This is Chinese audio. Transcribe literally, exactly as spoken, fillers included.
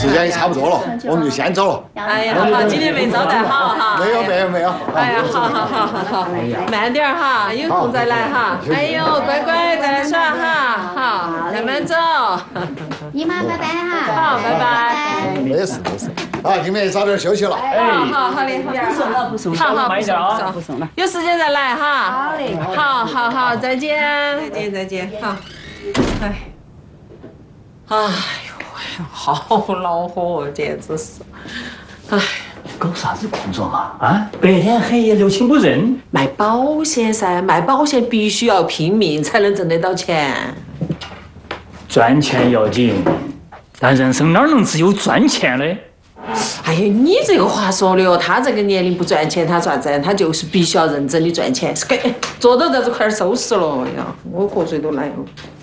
时间也差不多了，我们就先走了。 哎呀，好，今天没招待好哈。 没有没有没有。 哎呀，好好好好好，慢点哈，有空再来哈。哎呦，乖乖，再来耍哈，好，慢慢走。 姨妈，拜拜哈。 好，拜拜。 没事没事。啊，你们也早点休息了。 好好好嘞， 不送了不送了， 好好慢一点啊， 不送了，有时间再来哈。好嘞，好好好，再见，再见再见，好。哎，哎呦，好恼火，简直是，哎。 搞啥子工作嘛？啊，白天黑夜六亲不认， 卖保险噻，卖保险必须要拼命才能挣得到钱。 赚钱要紧，但人生哪能只有赚钱呢？ 哎呀，你这个话说的哦，他这个年龄不赚钱，他咋子？他就是必须要认真的赚钱。是给，坐到在这块儿收拾了呀，我瞌睡都来了。